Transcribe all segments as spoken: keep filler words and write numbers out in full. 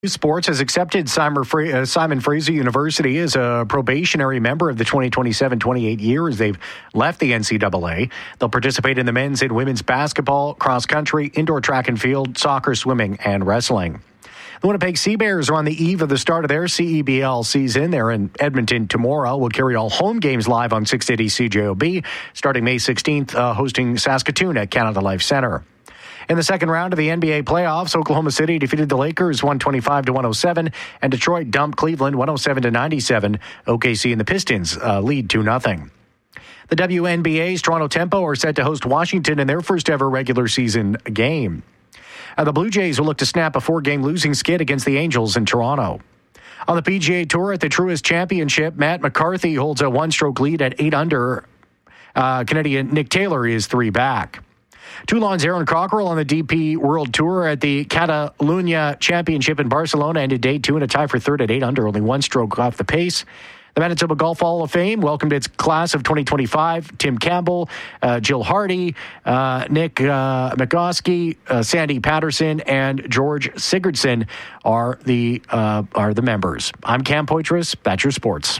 Sports has accepted Simon, Fra- uh, Simon Fraser University as a probationary member of the twenty twenty-seven twenty-eight year as they've left the N C double A. They'll participate in the men's and women's basketball, cross country, indoor track and field, soccer, swimming, and wrestling. The Winnipeg Sea Bears are on the eve of the start of their C E B L season. They're in Edmonton tomorrow. We'll carry all home games live on six eighty C J O B, starting May sixteenth, uh, hosting Saskatoon at Canada Life Centre. In the second round of the N B A playoffs, Oklahoma City defeated the Lakers one twenty-five to one oh seven, and Detroit dumped Cleveland one oh seven to ninety-seven. O K C and the Pistons uh, lead two nothing. The W N B A's Toronto Tempo are set to host Washington in their first ever regular season game. Uh, the Blue Jays will look to snap a four-game losing skid against the Angels in Toronto. On the P G A Tour at the Truist Championship, Matt McCarthy holds a one-stroke lead at eight under. Uh, Canadian Nick Taylor is three back. Toulon's Aaron Cockrell on the D P World Tour at the Catalunya Championship in Barcelona ended day two in a tie for third at eight under, only one stroke off the pace. The Manitoba Golf Hall of Fame welcomed its class of twenty twenty-five. Tim Campbell, uh, Jill Hardy, uh, Nick uh, McGoskey, uh, Sandy Patterson, and George Sigurdsson are the uh, are the members. I'm Cam Poitras. That's your sports.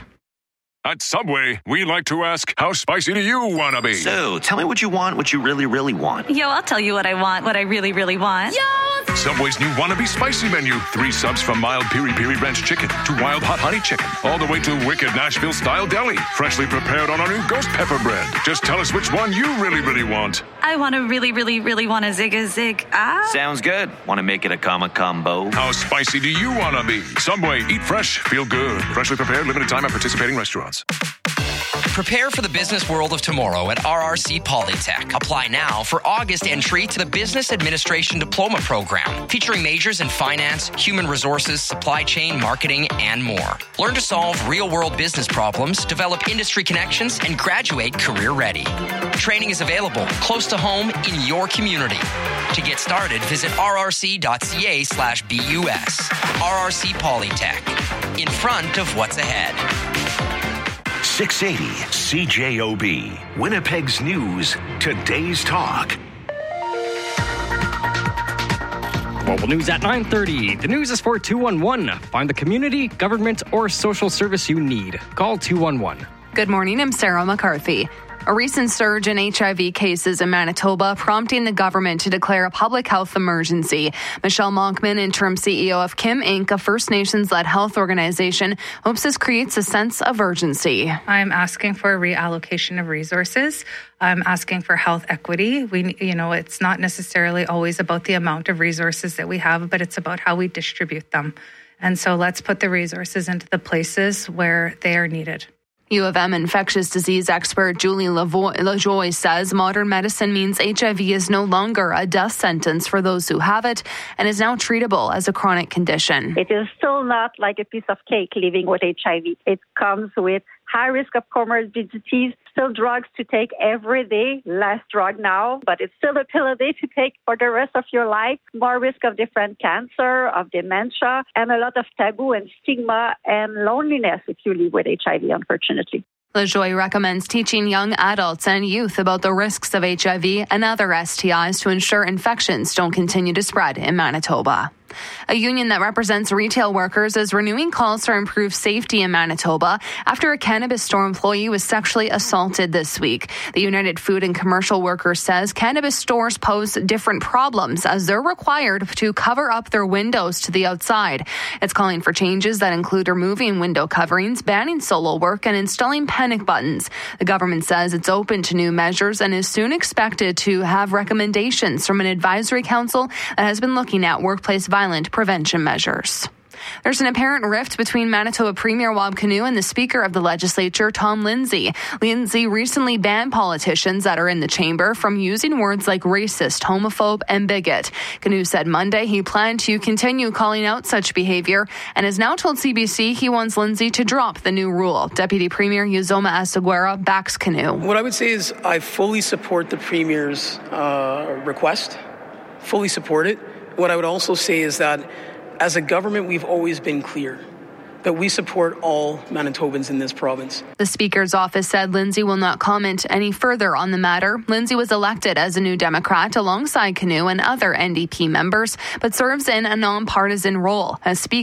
At Subway, we like to ask, how spicy do you want to be? So, tell me what you want, what you really, really want. Yo, I'll tell you what I want, what I really, really want. Yo! Subway's new Wannabe Spicy menu. Three subs from mild piri-piri ranch chicken to wild hot honey chicken, all the way to wicked Nashville-style deli, freshly prepared on our new ghost pepper bread. Just tell us which one you really, really want. I want to really, really, really want a zig a zig. Ah. Sounds good. Want to make it a comma combo? How spicy do you want to be? Subway, eat fresh, feel good. Freshly prepared, limited time at participating restaurants. Prepare for the business world of tomorrow at R R C Polytech. Apply now for August entry to the Business Administration Diploma Program, featuring majors in finance, human resources, supply chain, marketing, and more. Learn to solve real-world business problems, develop industry connections, and graduate career-ready. Training is available close to home in your community. To get started, visit rrc.ca slash BUS. R R C Polytech, in front of what's ahead. six eighty C J O B, Winnipeg's News, today's talk. Global News at nine thirty. The news is for two one one. Find the community, government, or social service you need. Call two one one. Good morning, I'm Sarah McCarthy. A recent surge in H I V cases in Manitoba prompting the government to declare a public health emergency. Michelle Monkman, interim C E O of Kim Incorporated, a First Nations-led health organization, hopes this creates a sense of urgency. I'm asking for a reallocation of resources. I'm asking for health equity. We, you know, it's not necessarily always about the amount of resources that we have, but it's about how we distribute them. And so let's put the resources into the places where they are needed. U of M infectious disease expert Julie LaJoie says modern medicine means H I V is no longer a death sentence for those who have it and is now treatable as a chronic condition. It is still not like a piece of cake living with H I V. It comes with high risk of comorbidities, still drugs to take every day, less drug now, but it's still a pill a day to take for the rest of your life, more risk of different cancer, of dementia, and a lot of taboo and stigma and loneliness if you live with H I V, unfortunately. LaJoie recommends teaching young adults and youth about the risks of H I V and other S T Is to ensure infections don't continue to spread in Manitoba. A union that represents retail workers is renewing calls for improved safety in Manitoba after a cannabis store employee was sexually assaulted this week. The United Food and Commercial Workers says cannabis stores pose different problems as they're required to cover up their windows to the outside. It's calling for changes that include removing window coverings, banning solo work, and installing panic buttons. The government says it's open to new measures and is soon expected to have recommendations from an advisory council that has been looking at workplace violence prevention measures. There's an apparent rift between Manitoba Premier Wab Kinew and the Speaker of the Legislature, Tom Lindsay. Lindsay recently banned politicians that are in the chamber from using words like racist, homophobe, and bigot. Kinew said Monday he planned to continue calling out such behavior and has now told C B C he wants Lindsay to drop the new rule. Deputy Premier Uzoma Asaguera backs Kinew. What I would say is I fully support the Premier's uh, request, fully support it. What I would also say is that as a government, we've always been clear that we support all Manitobans in this province. The Speaker's office said Lindsay will not comment any further on the matter. Lindsay was elected as a New Democrat alongside Canoe and other N D P members, but serves in a nonpartisan role as Speaker.